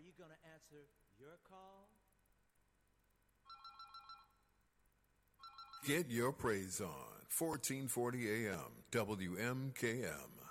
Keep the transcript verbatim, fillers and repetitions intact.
you going to answer your call? Get your praise on. fourteen forty A M W M K M.